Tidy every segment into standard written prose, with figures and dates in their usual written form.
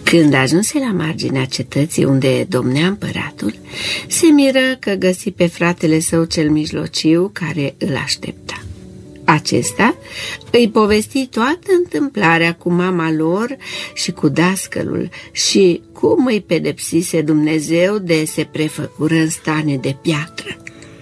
Când ajunse la marginea cetății unde domnea împăratul, se miră că găsi pe fratele său cel mijlociu care îl aștepta. Acesta îi povesti toată întâmplarea cu mama lor și cu dascălul și cum îi pedepsise Dumnezeu de se prefăcură în stane de piatră.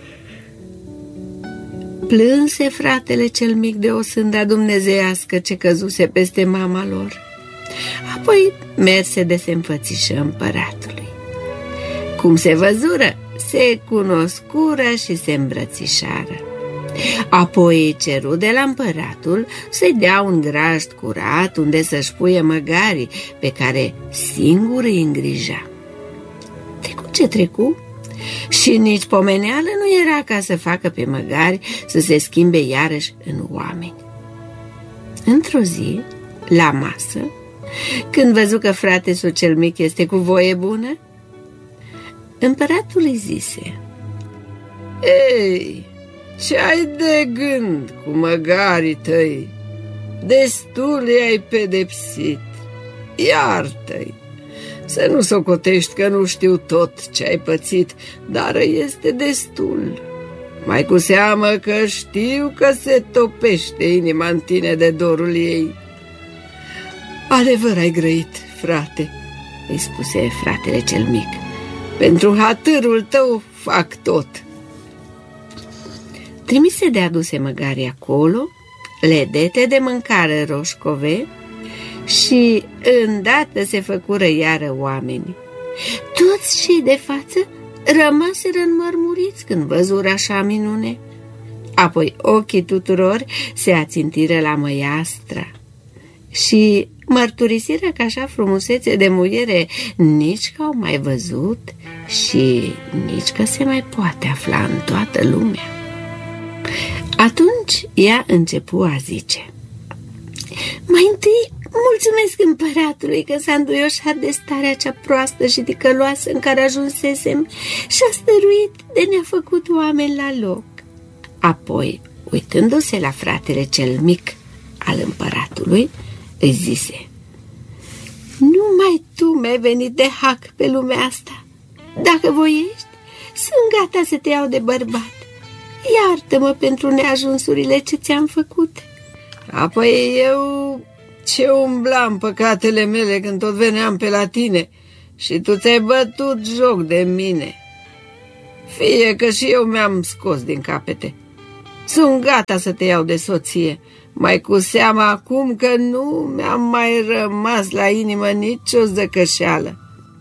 Plânse fratele cel mic de o sânda dumnezeiască ce căzuse peste mama lor. Apoi merse de se înfățișă împăratului. Cum se văzură, se cunoscură și se îmbrățișară. Apoi ceru de la împăratul să-i dea un grajd curat unde să-și puie măgarii pe care singur îi îngrija. Trecu ce trecu și nici pomeneală nu era ca să facă pe măgari să se schimbe iarăși în oameni. Într-o zi, la masă, când văzu că frate-sul cel mic este cu voie bună, împăratul îi zise: „Ei, ce ai de gând cu măgarii tăi? Destul i-ai pedepsit, iartă-i. Să nu socotești că nu știu tot ce ai pățit, dar este destul. Mai cu seamă că știu că se topește inima în tine de dorul ei." „Adevăr ai grăit, frate," îi spuse fratele cel mic. „Pentru hatârul tău fac tot." Trimise de aduse măgarii acolo, le dete de mâncare roșcove și îndată se făcură iară oameni. Toți cei de față rămaseră înmărmuriți când văzură așa minune. Apoi ochii tuturor se ațintiră la măiastra și mărturisiră că așa frumusețe de muiere nici că au mai văzut și nici că se mai poate afla în toată lumea. Atunci ea începu a zice: „Mai întâi mulțumesc împăratului că s-a înduioșat de starea cea proastă și ticăloasă în care ajunsesem și a stăruit de ne-a făcut oameni la loc." Apoi, uitându-se la fratele cel mic al împăratului, îi zise: „Numai tu mi-ai venit de hac pe lumea asta. Dacă voiești, sunt gata să te iau de bărbat. Iartă-mă pentru neajunsurile ce ți-am făcut." „Apoi eu ce umblam păcatele mele când tot veneam pe la tine și tu ți-ai bătut joc de mine. Fie că și eu mi-am scos din capete. Sunt gata să te iau de soție, mai cu seama acum că nu mi-am mai rămas la inimă nicio zăcășeală."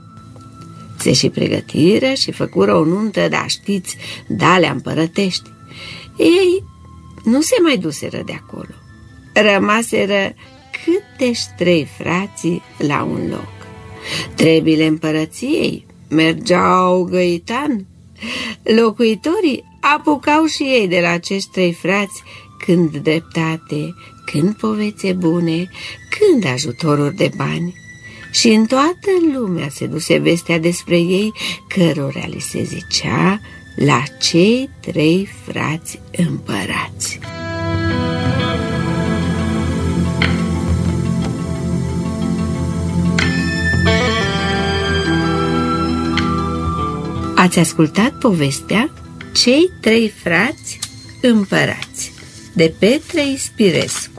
Se și pregătiră și făcură o nuntă, dar știți, de-alea împărătești. Ei nu se mai duseră de acolo. Rămaseră câteși 3 frații la un loc. Trebile împărăției mergeau găitan. Locuitorii apucau și ei de la acești 3 frați când dreptate, când povețe bune, când ajutoruri de bani. Și în toată lumea se duse vestea despre ei, cărora li se zicea la cei 3 frați împărați. Ați ascultat povestea Cei 3 frați împărați de Petre Ispirescu.